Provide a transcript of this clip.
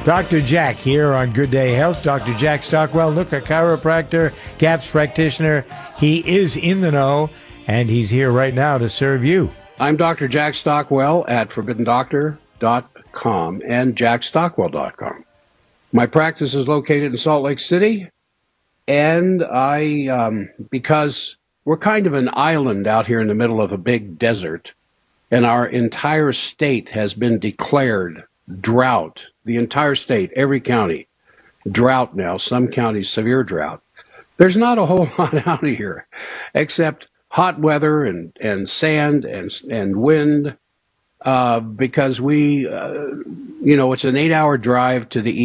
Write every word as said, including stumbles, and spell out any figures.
Doctor Jack here on Good Day Health. Doctor Jack Stockwell, look, a chiropractor, C A P S practitioner. He is in the know, and he's here right now to serve you. I'm Doctor Jack Stockwell at forbidden doctor dot com and jack stockwell dot com. My practice is located in Salt Lake City, and I, um, because we're kind of an island out here in the middle of a big desert, and our entire state has been declared drought. The entire state, every county, drought now, some counties severe drought. There's not a whole lot out here except hot weather and, and sand and, and wind uh, because we, uh, you know, it's an eight-hour drive to the